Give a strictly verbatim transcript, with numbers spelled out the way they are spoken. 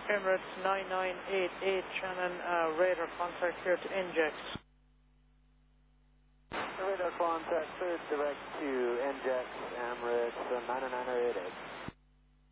Emirates nine nine eight eight, Shannon, uh, radar contact here to N J A X. Radar contact, third direct to N J A X, Emirates uh, nine nine eight eight.